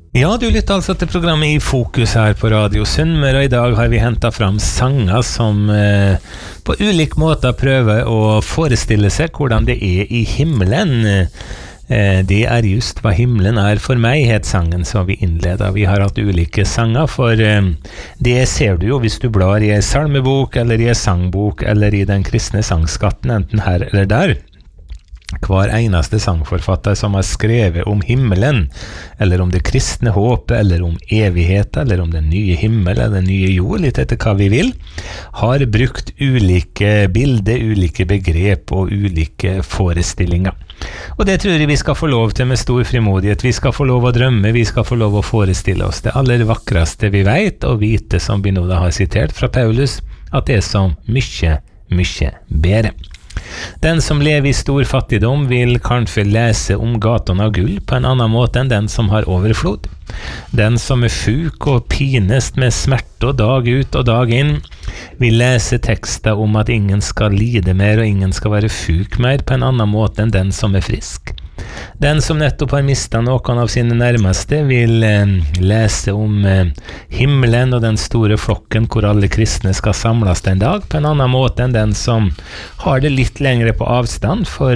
Ja, du lytter altså til programmet I Fokus her på Radio Sunnmøre, og I dag har vi hentet fram sanger som på ulik måte prøver å forestille seg hvordan det I himmelen. Det just hva himmelen for meg, het sangen som vi innledet. Vi har hatt ulike sanger, for det ser du jo hvis du blar I en salmebok, eller I en sangbok, eller I den kristne sangskatten, enten her eller der. Hver eneste sangforfatter som har skrevet om himmelen, eller om det kristne håpet, eller om evighet, eller om den nye himmel, eller den nye jord, litt etter hva vi vil, har brukt ulike bilder, ulike begrep og ulike forestillinger. Og det tror jeg vi skal få lov til med stor frimodighet. Vi skal få lov å drømme, vi skal få lov å forestille oss det aller vakreste vi vet, og vite, som vi nå har sitert fra Paulus, at det så mye, mye bedre. Den som lever I stor fattigdom vil kanskje lese om gaten av gull på en annen måte enn den som har overflod. Den som sjuk og pinest med smerte og dag ut og dag inn vil lese tekster om at ingen skal lide mer og ingen skal være sjuk mer på en annen måte enn den som frisk. Den som nettopp har mistet noen av sine nærmeste vil lese om himmelen og den store flokken hvor alle kristne skal samles en dag på en annen måte enn den som har det litt lengre på avstand, for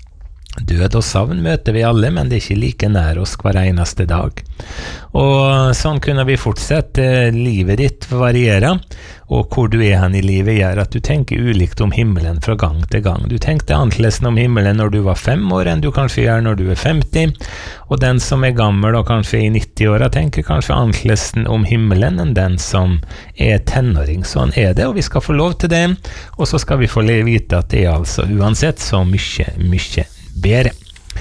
død og savn møter vi alle, men det ikke like nær oss hver eneste dag. Og sånn kunne vi fortsette. Livet ditt varierer, og hvor du hen I livet gjør at du tenker ulikt om himmelen fra gang til gang. Du tenkte annerledes om himmelen når du var 5 år enn du kanskje gjør når du 50, og den som gammel og kanskje I 90-åra tenker kanskje annerledes om himmelen enn den som tenåring. Sånn det, og vi skal få lov til det, og så skal vi få vite at det altså uansett så mye, mye bedre.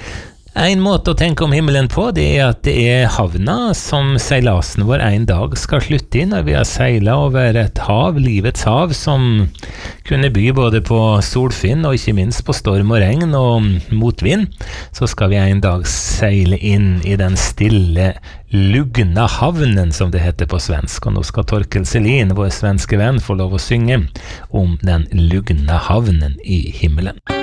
En måte å tenke om himmelen på, det at det havna som seilasen vår en dag skal slutte I når vi har seilet over et hav, livets hav, som kunne by både på solfinn og ikke minst på storm og regn og motvind. Så skal vi en dag seile inn I den stille, lugna havnen, som det heter på svensk. Og nå skal Torkel Selin, vår svenske venn, få lov å synge om den lugna havnen I himmelen.